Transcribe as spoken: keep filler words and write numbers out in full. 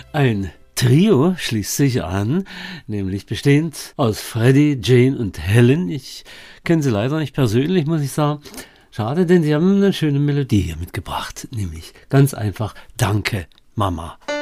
Ein Trio schließt sich an, nämlich bestehend aus Freddie, Jane und Helen. Ich kenne sie leider nicht persönlich, muss ich sagen. Schade, denn sie haben eine schöne Melodie hier mitgebracht, nämlich ganz einfach Danke, Mama.